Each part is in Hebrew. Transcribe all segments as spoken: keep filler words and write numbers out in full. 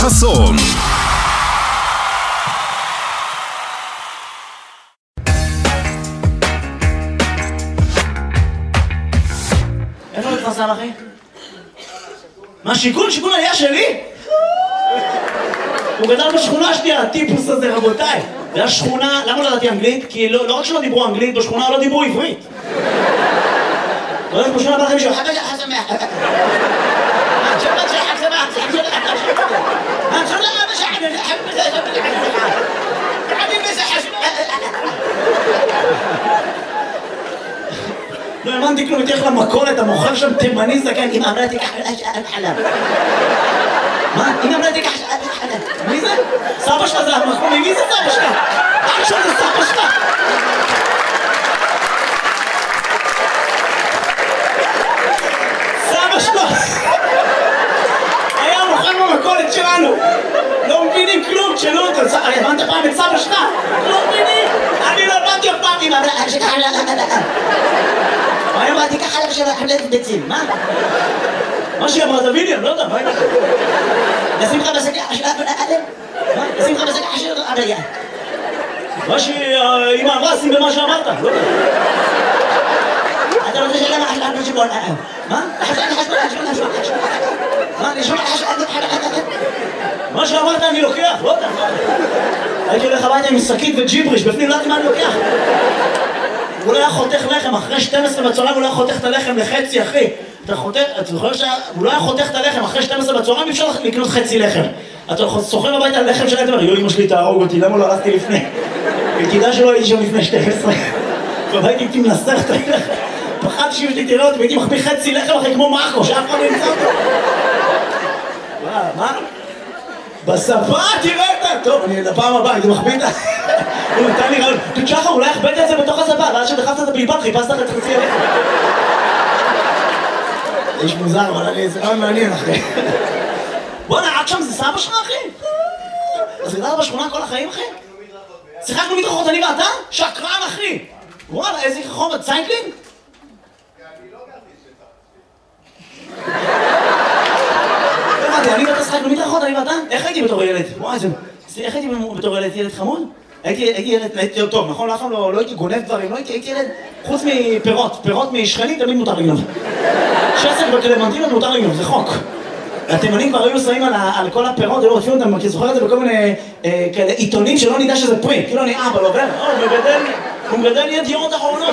חסון. איפה מתפרסם אחי? מה שיכון? שיכון היה שלי? הוא גדל בשכונה השנייה, הטיפוס הזה רבותיי. זה השכונה, למה לא ידעתי אנגלית? כי לא, לא רק שלא דיברו אנגלית, בשכונה לא דיברו עברית. לא יודעת, בשכונה בלכם מישהו, חכה שחק שמח. שבת שחק שמח, שחק שמח. שחק לא האמנתי כלום, תלך למכולת, המוכר שם תימני זקן, אם אמרה תיקח חלב. מה? אם אמרה תיקח חלב. מי זה? סבא שלך זה המחום, מי זה סבא שלך? אח שלך זה סבא שלך. סבא שלך היה מוכר במכולת שלנו. לא מבינים כלום, תשאלו אותו. הבנת פעם את סבא שלך? לא מבינים. אני לא הבנתי אף פעם אם אמרה תיקח חלב. מה אמרתי ככה לך של חלב ביצים, מה? מה שהיא אמרה, תביני, אני לא יודע, מה היא אמרה? נשים לך בשקע של אדם? מה? נשים לך בשקע של אדם? מה שהיא אמרה, שים במה שאמרת, לא יודע. אתה רוצה שלמה חשבון על חשבון אדם? מה? חשבון על חשבון על חשבון על חשבון על חשבון מה? נשמע חשבון על חשבון מה שאמרת אני לוקח, לא יודע. הייתי הולך הביתה עם שקית וג'יבריש, בפנים לא יודעת מה אני לוקח. הוא לא היה חותך לחם, אחרי שתים עשרה בצהריים הוא לא היה חותך את הלחם לחצי, אחי. אתה חותך, אתה זוכר שהוא לא היה חותך את הלחם, אחרי שתים עשרה בצהריים אי אפשר לקנות חצי לחם. אתה סוחר הביתה על לחם שלהם, אתה אומר, יו, אמא שלי תהרוג אותי, למה לא הלכתי לפני? תדע שלא הייתי שם לפני שתים עשרה. והייתי הייתי מנסח את הלחם. פחדתי שאמא שלי תראה אותי, והייתי מחביא חצי לחם אחרי כמו מרקו, שאף אחד לא ימצא אותו. מה? בספה, תראה אותה! טוב, אני לפעם הבאה, הייתי מחביא את ה... הוא נתן לי רעיון, תשחר, אולי הכבדת את זה בתוך הספה, ואז שדחפת את הבלבל, חיפשת לך את חצי הלחם. זה איש מוזר, אבל אני, זה רעיון מעניין, אחי. בוא'נה, עד שם זה סבא שלך, אחי? אז גדלת בשכונה כל החיים, אחי? שיחקנו מדרכות, אני ואתה? שקרן, אחי! וואלה, איזה חומר, ציינקלינג? אני לא גרתי שטח. הבנתי, אני ואתה שיחקנו מדרכות, אני ואתה? איך הייתי בתור ילד? וואי, זה... איך הייתי בתור ילד? ילד חמוד? הייתי ילד, הייתי טוב, נכון? אף פעם לא הייתי גונב דברים, לא הייתי ילד, חוץ מפירות, פירות משכנים תמיד מותר לגנוב. שסק בקלמנטינות מותר לגנוב, זה חוק. התימנים כבר היו שמים על כל הפירות, היו רודפים אותם, כי זוכר את זה בכל מיני כאלה עיתונים שלא נדע שזה פרי, כאילו אני אבא לא עובר, הוא מגדל ידיעות אחרונות.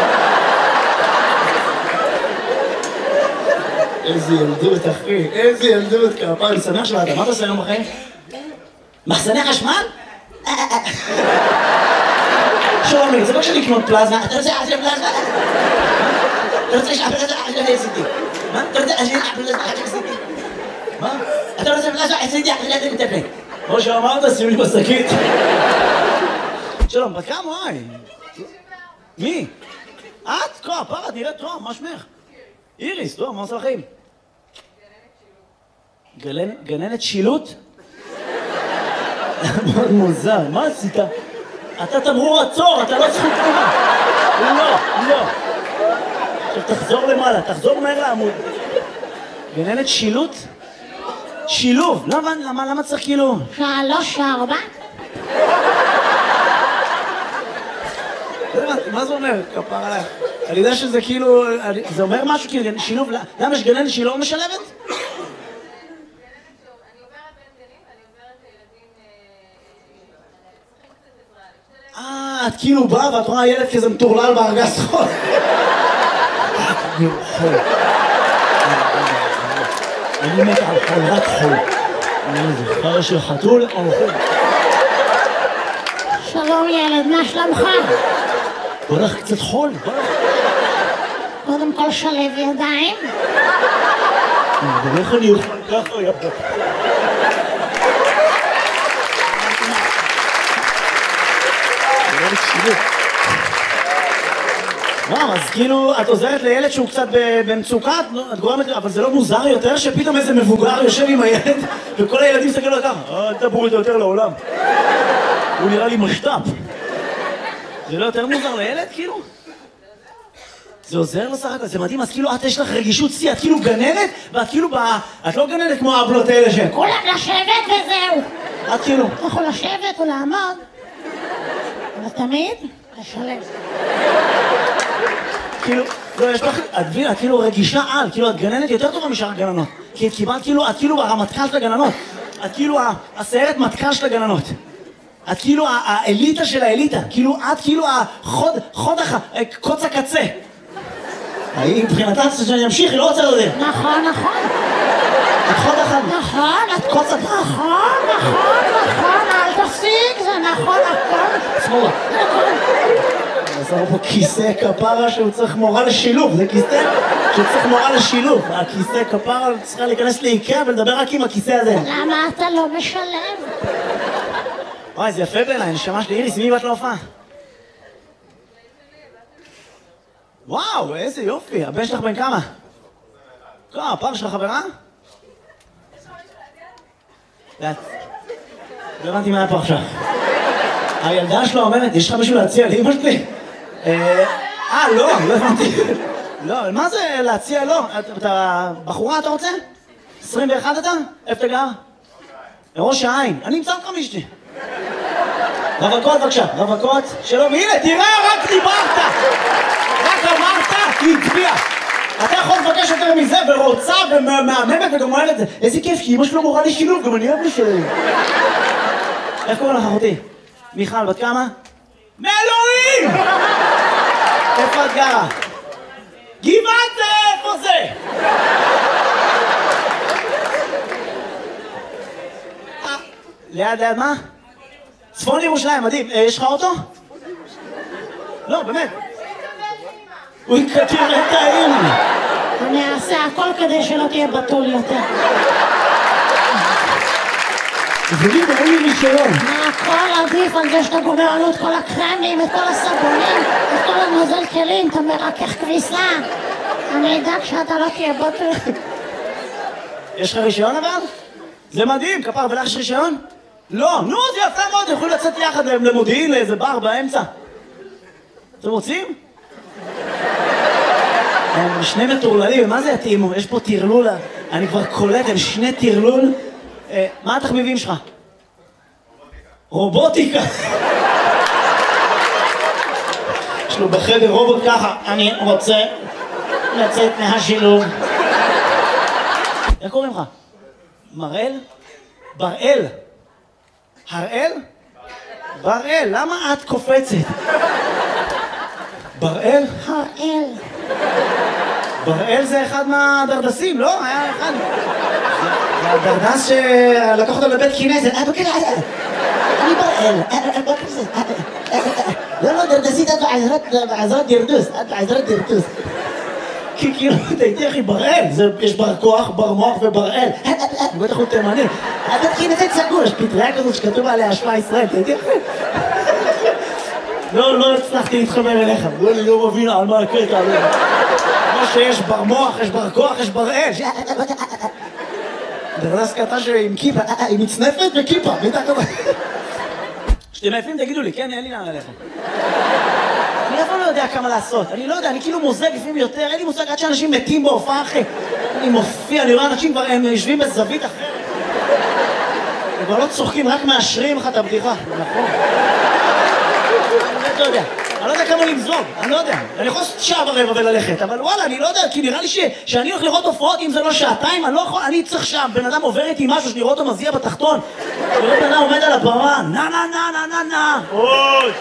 איזה ילדות, אחי, איזה ילדות, כפר, אני שמח שבאת, מה אתה עושה היום בחיים? מחסני חשמל? שומר, זה לא כשאני לקנות פלזמה, אתה רוצה לעשות פלזמה? אתה רוצה לשאול פלזמה? אני עשיתי. מה? אתה רוצה לשאול פלזמה? אני עשיתי. מה? אתה רוצה פלזמה? עשיתי, אני עשיתי מטפלת. כמו שאמרת, שימי בשקית. שלום, בת כמה, וואי? מי? את? כה, פרה, נראית טוב, מה שמך? איריס, טוב, מה עושה לכם? גננת שילוט? מאוד מוזר, מה עשית? אתה תמרור עצור, אתה לא זכות תמורה. לא, לא. עכשיו תחזור למעלה, תחזור מהר לעמוד. גננת שילוט? שילוב. למה, למה צריך כאילו? שלוש, ארבע. מה זה אומר? כפר עליך. אני יודע שזה כאילו, זה אומר משהו כאילו, שילוב, למה יש גננת שהיא לא משלבת? אה, את כאילו באה ואת רואה ילד כזה מטורלל בארגז חול. אני חול. אני מת על חול, רק חול. אני זוכר של חתול או חול. שלום ילד, מה שלומך? בוא נלך קצת חול, בוא נלך. קודם כל שלב ידיים. איך אני אוכל ככה יפה. מה, אז כאילו, את עוזרת לילד שהוא קצת במצוקה, את גורמת, אבל זה לא מוזר יותר שפתאום איזה מבוגר יושב עם הילד וכל הילדים מסתכלים לו ככה, אל תבואו איתו יותר לעולם. הוא נראה לי משת"פ. זה לא יותר מוזר לילד, כאילו? זה עוזר לו סך הכל, זה מדהים, אז כאילו את יש לך רגישות שיא, את כאילו גננת, ואת כאילו, את לא גננת כמו האבלות האלה שהן כולם לשבת וזה את כאילו... אתה יכול לשבת או לעמוד, אבל תמיד לשלם. כאילו, לא, יש לך, את מבינה, את כאילו רגישה על, כאילו את גננת יותר טובה משאר הגננות. כי את קיבלת כאילו, את כאילו הרמטכ"ל של הגננות. את כאילו הסיירת מטכ"ל של הגננות. את כאילו האליטה של האליטה. כאילו, את כאילו החוד, חוד הח... קוץ הקצה. היא מבחינתה שאני אמשיך, היא לא רוצה לדבר. נכון, נכון. את חוד אחד. נכון, את קוץ הקצה. נכון, נכון, נכון, אל תפסיק, זה נכון, הכל. שמאלה. עזר פה כיסא כפרה שהוא צריך מורה לשילוב, זה כיסא שצריך מורה לשילוב. הכיסא כפרה צריכה להיכנס לאיקאה ולדבר רק עם הכיסא הזה. למה אתה לא משלם? וואי, זה יפה בעיניי, נשמה שלי. איריס, מי באת להופעה? וואו, איזה יופי. הבן שלך בן כמה? כמה, הפעם שלך חברה? לא הבנתי מה היה פה עכשיו. הילדה שלו אומרת, יש לך מישהו להציע לאמא שלי? אה, לא, לא הבנתי. לא, מה זה להציע לו? אתה בחורה, אתה רוצה? עשרים ואחת אתה? איפה אתה גר? לראש העין. אני אמצא אותך מישתי. רווקות בבקשה, רווקות שלום. הנה, תראה, רק דיברת! רק אמרת, היא הצביעה. אתה יכול לבקש יותר מזה, ורוצה ומהממת וגם אוהב את זה. איזה כיף, כי אמא שלו מורה לי שילוב, גם אני אוהב לשלם. איך קוראים לך אחותי? מיכל, בת כמה? מאלוהים! איפה את גרה? גבעת זה, איפה זה? ליד, ליד מה? צפון ירושלים, מדהים. יש לך אוטו? לא, באמת. הוא יקטיר את האמא. אני אעשה הכל כדי שלא תהיה בתול יותר. ולי ואין לי רישיון. מה הכל עדיף על זה שאתה גומר לנו את כל הקרמים, את כל הסבונים, את כל הנוזל כלים, אתה מרכך כביסה. אני אדאג שאתה לא תהיה בתול. יש לך רישיון אבל? זה מדהים, כפר, ולך יש רישיון? לא, נו, זה יפה מאוד, יכולים לצאת יחד למודיעין, לאיזה בר באמצע. אתם רוצים? הם שני מטורללים, מה זה יתאימו? יש פה תרלול, אני כבר קולט, הם שני תרלול. מה התחביבים שלך? רובוטיקה. יש לו בחדר רובוט ככה, אני רוצה לצאת מהשילוב. איך קוראים לך? מראל? בראל? הראל? בראל, למה את קופצת? בראל? הראל. בראל זה אחד מהדרדסים, לא? היה אחד. זה הדרדס שלקח אותו לבית כנסת. אני בראל. לא, לא, דרדסית, את בעזרת דרדוס. את בעזרת דרדוס. כי כאילו, תהייתי אחי, בראל. יש בר כוח, בר מוח ובראל. בטח הוא תימני. הבית כנסת סגור, יש פטריה כזאת שכתוב עליה שמע ישראל, תהייתי אחי. לא, לא הצלחתי להתחבר אליך. אני לא מבין על מה הקטע. כמו שיש בר מוח, יש בר כוח, יש בראל. דרדס קטן עם כיפה, עם מצנפת וכיפה. כשאתם עייפים תגידו לי, כן, אין לי לאן ללכת. אני אף פעם לא יודע כמה לעשות. אני לא יודע, אני כאילו מוזג לפעמים יותר, אין לי מושג עד שאנשים מתים בהופעה אחרי. אני מופיע, אני רואה אנשים כבר, הם יושבים בזווית אחרת. הם כבר לא צוחקים, רק מאשרים לך את הבדיחה. נכון. אני לא יודע. אני לא יודע כמה למזוג, אני לא יודע. אני יכול לעשות שעה ורבע וללכת, אבל וואלה, אני לא יודע, כי נראה לי שאני הולך לראות הופעות, אם זה לא שעתיים, אני לא יכול, אני צריך שם, בן אדם עובר איתי משהו, שאני רואה אותו מזיע בתחתון. וראה בן אדם עומד על הבמה, נה נה נה נה נה נה. אוי!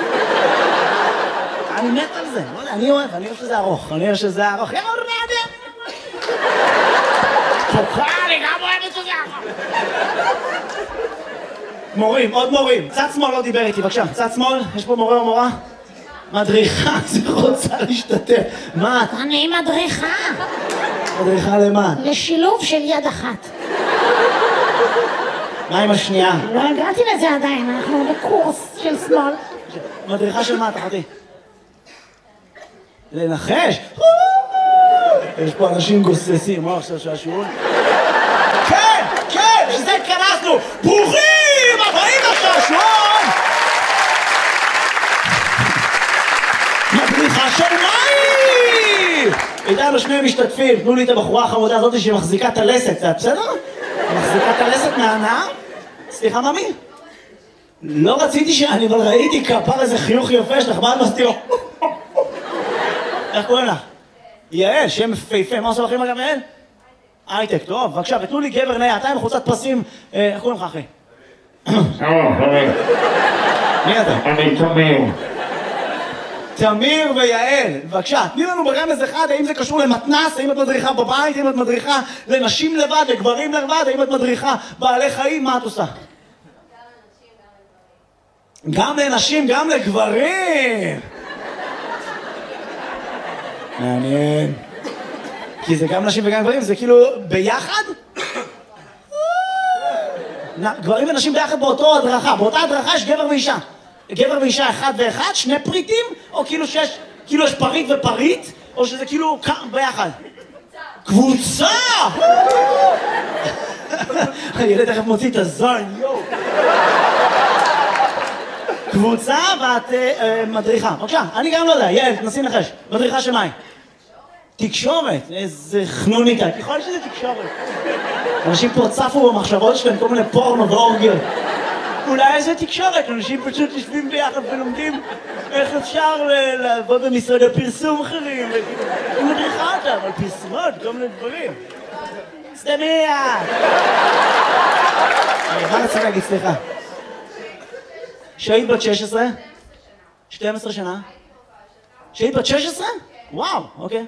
אני מת על זה, לא יודע, אני אוהב, אני אוהב שזה ארוך, אני אוהב שזה ארוך. יא רעדה! תוקע, אני גם אוהב את שזה ארוך. מורים, עוד מורים. צד שמאל לא דיבר איתי, בבקשה. צד שמאל, יש פה מורה או מורה? מדריכה, זה רוצה להשתתף. מה את? אני מדריכה. מדריכה למה? לשילוב של יד אחת. מה עם השנייה? לא הגעתי לזה עדיין, אנחנו בקורס של שמאל. מדריכה של מה, תחתי? לנחש? יש פה אנשים גוססים, מה עכשיו שהשיעור? כן, כן, שזה התכנסנו! ברוכים הבאים לשעשועון! מדריכה של מים! איתנו שני משתתפים, תנו לי את הבחורה החמודה הזאת שמחזיקה את הלסת, זה בסדר? מחזיקה את הלסת מהנאה? סליחה, ממי? לא רציתי שאני, אבל ראיתי כפר איזה חיוך יפה שלך, מה את מסתירו? איך קוראים לך? יעל, שם פייפה, מה עושה לכם אגב יעל? הייטק, טוב, בבקשה, ותנו לי גבר נאה, אתה עם חולצת פרסים, איך קוראים לך אחי? מי אתה? אני תמיר. תמיר ויעל, בבקשה, תני לנו ברמז אחד, האם זה קשור למתנס, האם את מדריכה בבית, האם את מדריכה לנשים לבד, לגברים לבד, האם את מדריכה בעלי חיים, מה את עושה? גם לנשים, גם לגברים! מעניין. כי זה גם נשים וגם גברים, זה כאילו ביחד? גברים ונשים ביחד באותו הדרכה, באותה הדרכה יש גבר ואישה. גבר ואישה אחד ואחד, שני פריטים, או כאילו שיש, כאילו יש פריט ופריט, או שזה כאילו ביחד? קבוצה! הילד תכף מוציא את הזין, יואו. קבוצה ואת מדריכה. בבקשה, אני גם לא יודע, יעל, תנסי לנחש. מדריכה של מה? תקשורת. איזה חנוניקה, ככל שזה תקשורת. אנשים פה צפו במחשבות שלהם כל מיני פורנו ואורגיות. אולי איזה תקשורת, אנשים פשוט יושבים ביחד ולומדים איך אפשר לעבוד במשרד הפרסום אחרים. היא מדריכה אותם על פרסומות, כל מיני דברים. סתמיה! מה רציתי להגיד, סליחה? שהיית בת שש עשרה? שתים עשרה שנה? שהיית בת שש עשרה? וואו, אוקיי.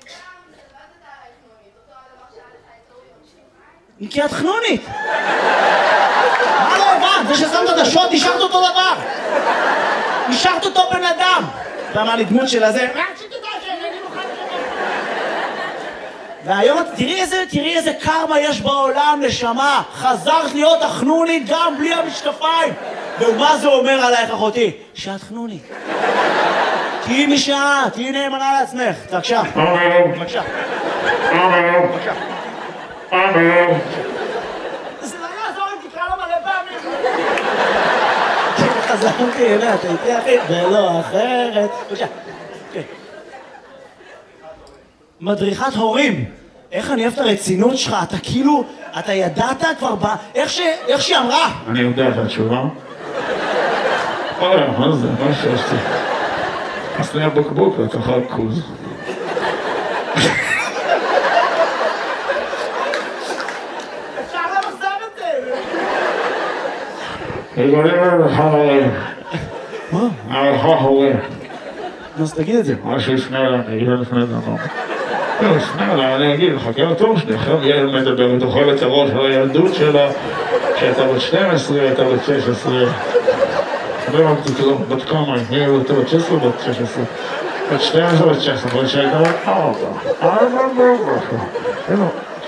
כי את חנונית! מה לא הבנת? זה ששמת את השוט, נשארת אותו דבר! נשארת אותו בן אדם! אתה אמר לי דמות של הזה... והיום, תראי איזה, תראי איזה קרמה יש בעולם, נשמה! חזרת להיות החנונית גם בלי המשקפיים! ומה זה אומר עלייך, אחותי? שאת חנונית. תהיי משעה, תהיי נאמנה לעצמך. בבקשה. בבקשה. בבקשה. זה לא יעזור אם תקרא לו מלא פעמים. חזרתי אליה, אתה איתי אחי, ולא אחרת. בבקשה. מדריכת הורים. איך אני אוהב את הרצינות שלך, אתה כאילו, אתה ידעת כבר ב... איך שהיא אמרה. אני יודע את התשובה. אוי, מה זה? מה שעשתי? עשתי הבקבוק לתוכל כוז. אפשר למחזר את זה! יגולים לך הורים. מה? לך הורים. אז תגיד את זה. מה שיפנה אליי, אני אגיד לפני דבר. לא, יפנה אליי, אני אגיד לך, כי הטוב שלי, עכשיו ילד מדבר, ותאכל את הראש על הילדות שלה, שהייתה בת שתים עשרה, הייתה בת שש עשרה. לא אמרתי כלום, בת כמה, היא הייתה בת שש עשרה, בת שש עשרה. בת שתים עשרה, בת שש עשרה, בת שהייתה בת ארבע. ארבע, ארבע. הנה.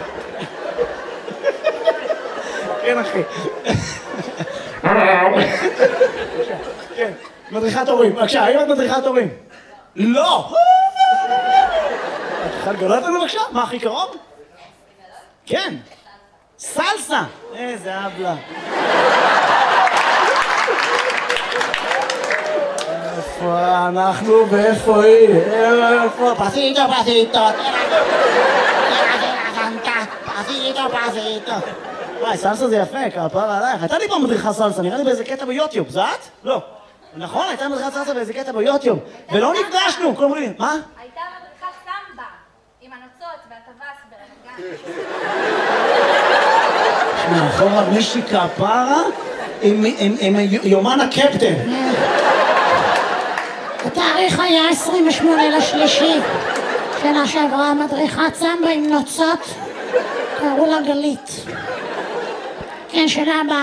כן, אחי. כן, מדריכת הורים. בבקשה, האם את מדריכת הורים? לא! את יכולה לגלות לנו בבקשה? מה הכי קרוב? כן. סלסה! איזה אבלה. איפה אנחנו ואיפה היא? איפה? פסיטו, פסיטו. פסיטו, פסיטו. וואי, סלסה זה יפה, כפר עלייך. הייתה לי פעם מדריכה סלסה, נראה לי באיזה קטע ביוטיוב, זה את? לא. נכון, הייתה מדריכת סלסה באיזה קטע ביוטיוב. ולא נפגשנו, כולם אומרים לי, מה? הייתה מדריכת סמבה, עם הנוצות והטווס ברמת גן. שמע, אחורה מישהי כפרה עם יומן הקפטן. התאריך היה עשרים ושמונה לשלישי. שנה שעברה מדריכת סמבה עם נוצות. קראו לה גלית. כן, שנה הבאה.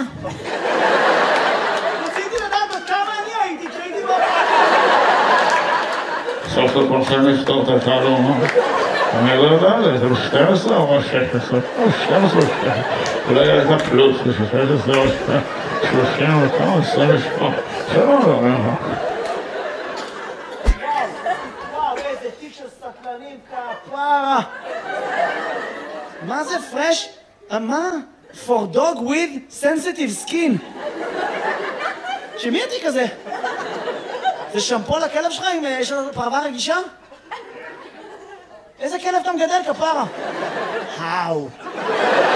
רציתי לדעת עד כמה אני הייתי, כשהייתי בבית. סוף סוף הולכים לפתור את התעלום, אה? אני לא יודע, זה שתים עשרה או שש עשרה? או שתים עשרה או שתים עשרה. אולי הייתה פלוס, זה שש עשרה או שלושים וכמה, עשרים ושמונה. זה לא יודע. וואו, איזה תיק של סטלנים כפרה. מה זה פרש? מה? For dog with sensitive skin. שמי התיק הזה? זה שמפו לכלב שלך אם יש לו פרווה רגישה? איזה כלב אתה מגדל כפרה? האו.